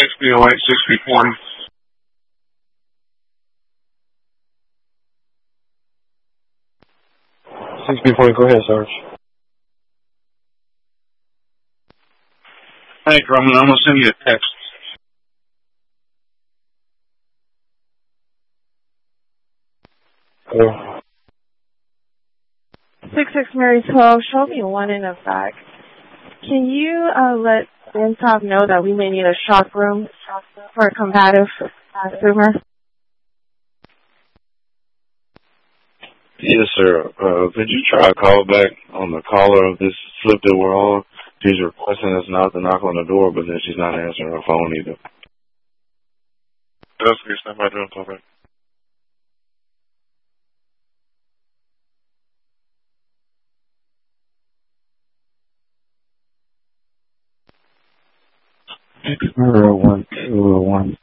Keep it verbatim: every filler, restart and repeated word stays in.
six B oh eight, six B forty. six B forty, go ahead, Sarge. Hey, Drummond, I'm going to send you a text. Hello. six six Mary twelve, show me one in the back. Can you uh, let Intop know that we may need a shock room for a combative consumer? Yes, sir. Uh, could you try a call back on the caller of this slip that we're on? She's requesting us not to knock on the door, but then she's not answering her phone either. That's good. Stand by, doing call back. Zero one two one